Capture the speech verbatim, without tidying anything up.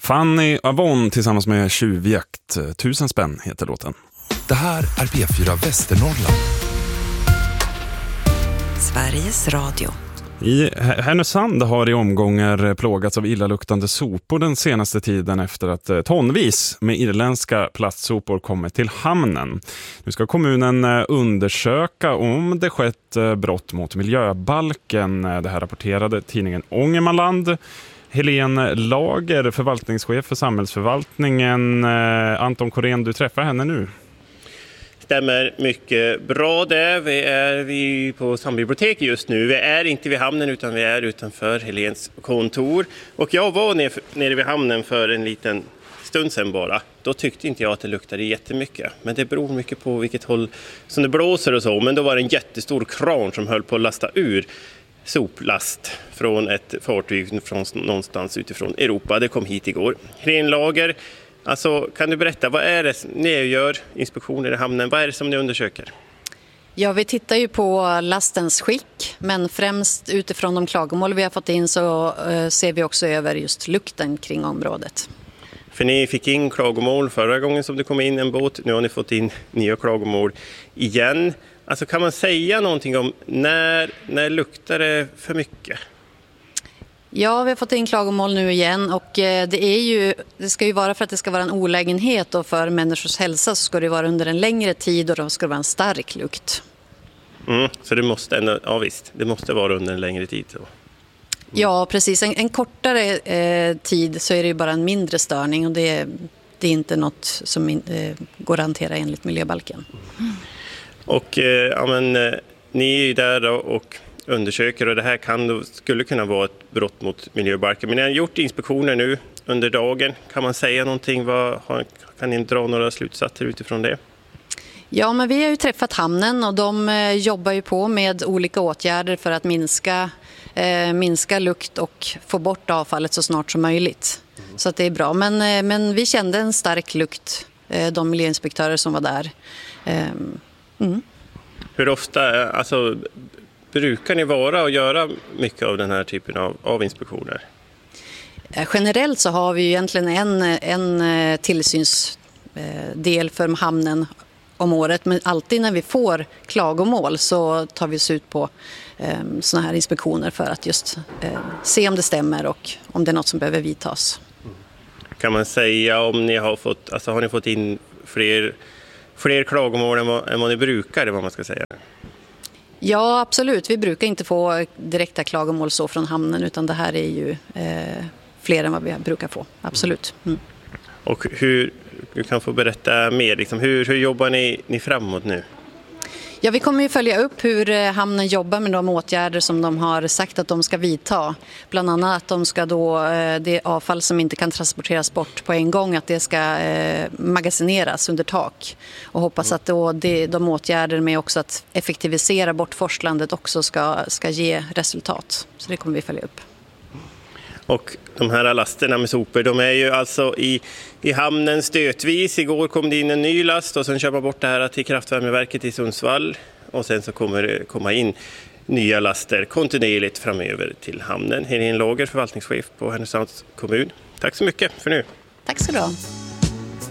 Fanny Avon tillsammans med Tjuvjakt. Tusen spänn heter låten. Det här är P fyra Västernorrland. Sveriges Radio. I Härnösand har i omgångar plågats av illaluktande sopor den senaste tiden efter att tonvis med irländska plastsopor kommit till hamnen. Nu ska kommunen undersöka om det skett brott mot miljöbalken. Det här rapporterade tidningen Ångermanland. Helene Lager, förvaltningschef för samhällsförvaltningen. Anton Korén, du träffar henne nu. Stämmer mycket bra det. Vi är vi på sambiblioteket just nu. Vi är inte vid hamnen utan vi är utanför Helens kontor. Och jag var nere, nere vid hamnen för en liten stund sedan bara. Då tyckte inte jag att det luktade jättemycket. Men det beror mycket på vilket håll som det blåser och så. Men då var det en jättestor kran som höll på att lasta ur soplast från ett fartyg från någonstans utifrån Europa. Det kom hit igår. Helene Lager, alltså, kan du berätta, vad är det ni gör inspektioner i hamnen? Vad är det som ni undersöker? Ja, vi tittar ju på lastens skick, men främst utifrån de klagomål vi har fått in så uh, ser vi också över just lukten kring området. För ni fick in klagomål förra gången som det kom in en båt. Nu har ni fått in nya klagomål igen. Alltså, kan man säga någonting om när, när luktar det för mycket? Ja, vi har fått in klagomål nu igen och det är ju, det ska ju vara för att det ska vara en olägenhet och för människors hälsa så ska det vara under en längre tid och då ska det vara en stark lukt. Mm, så det måste ändå, ja visst, det måste vara under en längre tid då. Mm. Ja, precis. En, en kortare eh, tid så är det ju bara en mindre störning och det, det är inte något som eh, går att hantera enligt miljöbalken. Mm. Och eh, ja, men, eh, ni är ju där då och undersöker och det här kan då, skulle kunna vara ett brott mot miljöbalken. Men ni har gjort inspektioner nu under dagen. Kan man säga någonting? Vad, kan ni dra några slutsatser utifrån det? Ja, men vi har ju träffat hamnen och de eh, jobbar ju på med olika åtgärder för att minska, eh, minska lukt och få bort avfallet så snart som möjligt. Mm. Så att det är bra. Men, eh, men vi kände en stark lukt, eh, de miljöinspektörer som var där. Eh, mm. Hur ofta, alltså, brukar ni vara och göra mycket av den här typen av, av inspektioner? Generellt så har vi ju egentligen en, en tillsynsdel för hamnen om året. Men alltid när vi får klagomål så tar vi oss ut på eh, såna här inspektioner för att just eh, se om det stämmer och om det är något som behöver vidtas. Kan man säga om ni har fått, alltså har ni fått in fler, fler klagomål än vad, än vad ni brukar, vad man ska säga? Ja, absolut. Vi brukar inte få direkta klagomål så från hamnen utan det här är ju eh, fler än vad vi brukar få. Absolut. Mm. Och hur, du kan få berätta mer, liksom, hur, hur jobbar ni, ni framåt nu? Ja, vi kommer ju följa upp hur hamnen jobbar med de åtgärder som de har sagt att de ska vidta. Bland annat att de ska då, det avfall som inte kan transporteras bort på en gång, att det ska eh, magasineras under tak. Och hoppas att då det, de åtgärder med också att effektivisera bortforslandet också ska, ska ge resultat. Så det kommer vi följa upp. Och de här lasterna med sopor, de är ju alltså i, i hamnen stötvis. Igår kom det in en ny last och sen kör man bort det här till kraftvärmeverket i Sundsvall. Och sen så kommer det komma in nya laster kontinuerligt framöver till hamnen. Helene Lager, förvaltningschef på Härnösands kommun. Tack så mycket för nu. Tack så du ha.